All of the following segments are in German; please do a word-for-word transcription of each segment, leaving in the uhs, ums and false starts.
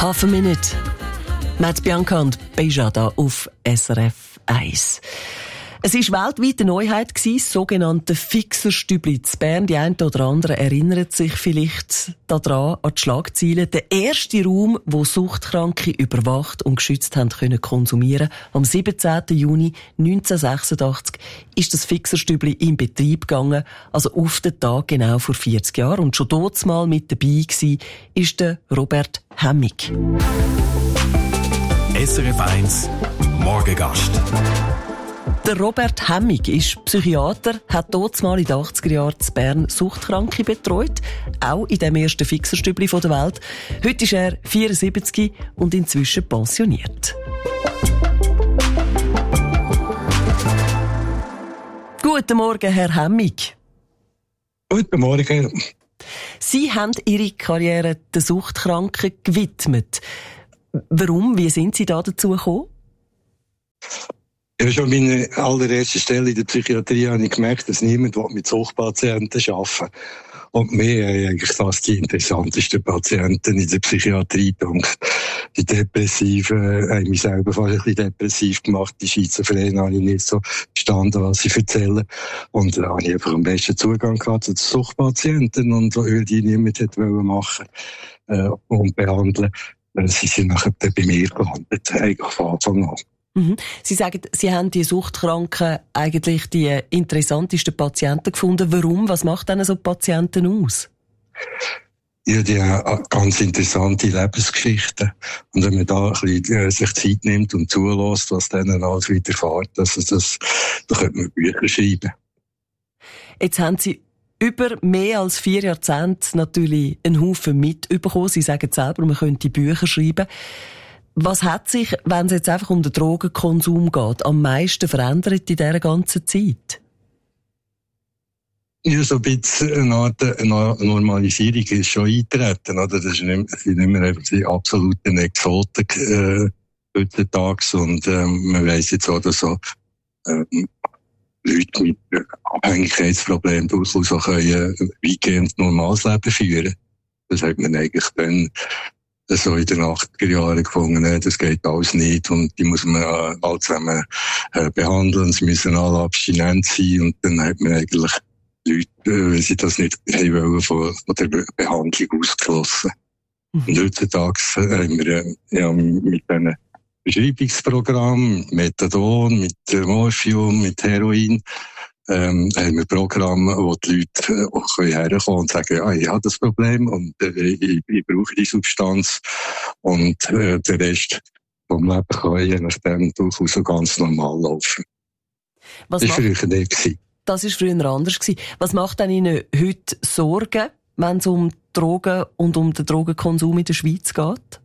Half a Minute. Matt Bianca und Bejada auf S R F eins. Es war weltweit eine Neuheit, das sogenannte Fixerstübli in Bern. Die einen oder anderen erinnern sich vielleicht daran, an die Schlagzeilen. Der erste Raum, wo Suchtkranke überwacht und geschützt haben können konsumieren. Am siebenzehnten Juni neunzehnhundertsechsundachtzig ist das Fixerstübli in Betrieb gegangen, also auf den Tag genau vor vierzig Jahren. Und schon dort mal mit dabei war, ist der Robert Hemmig. S R F eins Morgengast. Der Robert Hemmig ist Psychiater, hat dort mal in den achtziger Jahren in Bern Suchtkranke betreut, auch in dem ersten Fixerstübli der Welt. Heute ist er vierundsiebzig und inzwischen pensioniert. Guten Morgen, Herr Hemmig. Guten Morgen. Sie haben Ihre Karriere den Suchtkranken gewidmet. Warum? Wie sind Sie da dazu gekommen? Ja, schon an meiner allerersten Stelle in der Psychiatrie habe ich gemerkt, dass niemand mit Suchtpatienten arbeiten will. Und mir haben eigentlich das die interessantesten Patienten in der Psychiatrie gedacht. Die Depressiven haben mich selber fast ein bisschen depressiv gemacht. Die Schizophrenen habe ich nicht so verstanden, was sie erzählen. Und da habe ich einfach am besten Zugang gehabt zu den Suchtpatienten. Und weil die niemand hätte machen äh, und behandeln, äh, sie sind nachher bei mir gelandet, eigentlich von Anfang an. Sie sagen, Sie haben die Suchtkranken eigentlich die interessantesten Patienten gefunden. Warum? Was macht denn so Patienten aus? Ja, die haben ganz interessante Lebensgeschichten. Und wenn man da ein bisschen äh, sich Zeit nimmt und zulässt, was denen alles widerfährt, also das, da könnte man Bücher schreiben. Jetzt haben Sie über mehr als vier Jahrzehnte natürlich einen Haufen mitbekommen. Sie sagen selber, man könnte Bücher schreiben. Was hat sich, wenn es jetzt einfach um den Drogenkonsum geht, am meisten verändert in dieser ganzen Zeit? Ja, so ein bisschen eine Art eine Normalisierung ist schon eingetreten, oder? Das ist nicht, das sind nicht mehr einfach die absoluten Exoten, äh, heutzutage. Und, ähm, man weiss jetzt auch, dass so, ähm, Leute mit Abhängigkeitsproblemen durchaus auch können, äh, weitgehend normales Leben führen. Das hat man eigentlich dann so in den achtziger Jahren gefunden, das geht alles nicht und die muss man äh, alle zusammen äh, behandeln, sie müssen alle abstinent sein und dann hat man eigentlich Leute, äh, wenn sie das nicht haben wollen, von, von der Behandlung ausgeschlossen. Mhm. Und heutzutage äh, haben wir äh, ja, mit diesen Beschreibungsprogrammen, mit Methadon, mit äh, Morphium, mit Heroin, Ähm, haben wir Programme, wo die Leute auch herkommen können und sagen, ja, ich habe das Problem und äh, ich, ich brauche die Substanz und äh, der Rest vom Leben kann je nachdem durchaus so ganz normal laufen. Was das war macht, früher nicht gewesen. Das war früher anders gewesen. Was macht denn Ihnen heute Sorgen, wenn es um Drogen und um den Drogenkonsum in der Schweiz geht?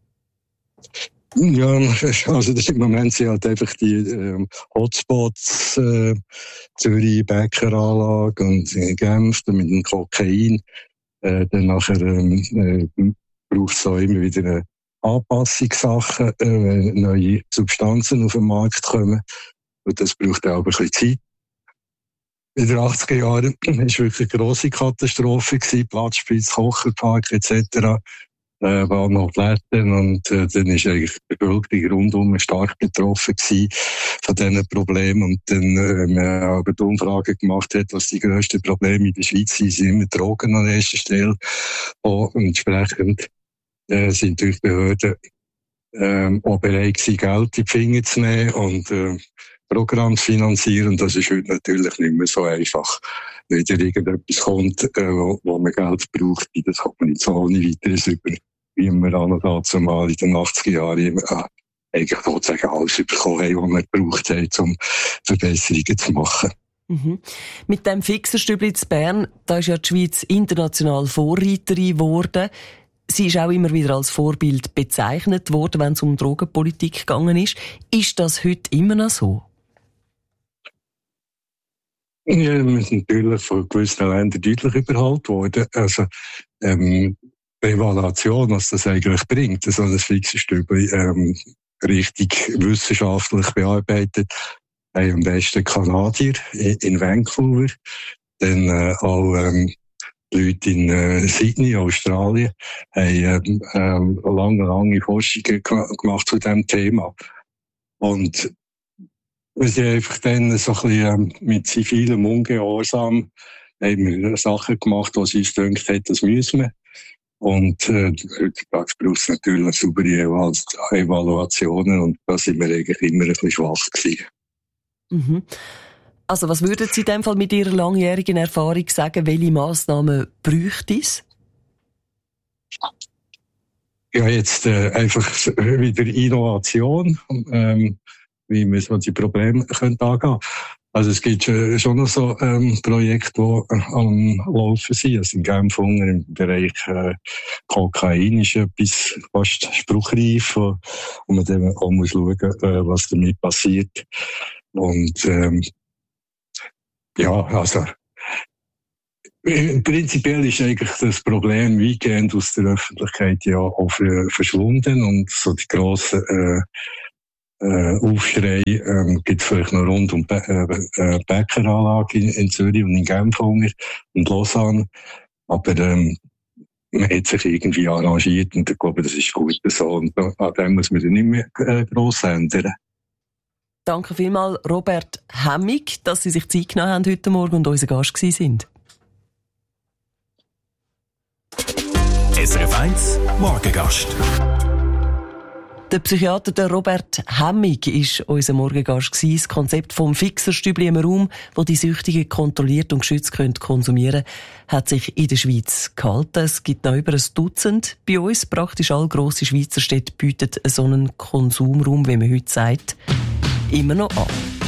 Ja, also im Moment sind halt einfach die ähm, Hotspots, äh, Zürich, Bäckeranlage und in Genf mit dem Kokain. Äh, dann nachher ähm, äh, braucht es auch immer wieder eine Anpassungssachen, äh, wenn neue Substanzen auf den Markt kommen. Und das braucht auch ein bisschen Zeit. In den achtziger Jahren war wirklich eine grosse Katastrophe gewesen, Platzspitz, Kocherpark et cetera Äh, waren noch Plätten und äh, dann ist eigentlich die Bevölkerung rundum stark betroffen gewesen von diesen Problemen und dann, äh, wenn man aber die Umfrage gemacht hat, was die grössten Probleme in der Schweiz sind, sind immer Drogen an erster Stelle und entsprechend äh, sind durch die Behörden äh, auch bereit gewesen, Geld in die Finger zu nehmen und äh, Programme zu finanzieren und das ist heute natürlich nicht mehr so einfach. Wenn da irgendetwas kommt, äh, wo, wo man Geld braucht, das kommt man nicht so ohne weiteres über, wie wir an dazu mal in den achtziger Jahren äh, eigentlich sozusagen alles bekommen haben, was wir gebraucht haben, um Verbesserungen zu machen. Mhm. Mit dem Fixerstübli in Bern, da ist ja die Schweiz international Vorreiterin geworden. Sie ist auch immer wieder als Vorbild bezeichnet worden, wenn es um Drogenpolitik gegangen ist. Ist das heute immer noch so? Ja, wir sind natürlich von gewissen Ländern deutlich überholt worden. Also, ähm, die Evaluation, was das eigentlich bringt, so ein Fixerstübli, ähm, richtig wissenschaftlich bearbeitet, haben am besten Kanadier in Vancouver, dann äh, auch ähm, die Leute in äh, Sydney, Australien, haben äh, äh, lange, lange Forschungen gemacht zu diesem Thema. Und wir sind einfach dann so ein bisschen äh, mit zivilem Ungehorsam haben wir Sachen gemacht, die sie uns gedacht hat, das müssen wir. Und äh, heutzutage braucht es natürlich saubere Evaluationen und da sind wir eigentlich immer ein bisschen schwach gewesen. Mhm. Also was würden Sie in dem Fall mit Ihrer langjährigen Erfahrung sagen, welche Massnahmen bräuchte es? Ja, jetzt äh, einfach wieder Innovation, ähm, wie wir so die Probleme können angehen. Also es gibt schon noch so ähm, Projekte, die äh, am Laufen sind. Also in Genf im Bereich äh, Kokain ist etwas fast spruchreif, wo man dann auch muss schauen, äh, was damit passiert. Und ähm, ja, also prinzipiell ist eigentlich das Problem weitgehend aus der Öffentlichkeit ja auch verschwunden und so die grossen äh, äh, Aufschrei ähm, gibt es vielleicht noch rund um die äh, Bäckeranlage in, in Zürich und in Genf und Lausanne. Aber ähm, man hat sich irgendwie arrangiert und ich glaube, das ist gut so. Und an dem muss man dann nicht mehr äh, gross ändern. Danke vielmals, Robert Hemmig, dass Sie sich Zeit genommen haben heute Morgen und unser Gast gewesen sind. S R F eins Morgengast. Der Psychiater der Robert Hemmig war unser Morgengast. Das Konzept vom Fixerstübli im Raum, wo die Süchtigen kontrolliert und geschützt konsumieren können, hat sich in der Schweiz gehalten. Es gibt noch über ein Dutzend bei uns. Praktisch alle grosse Schweizer Städte bieten so einen Konsumraum, wie man heute sagt, immer noch an.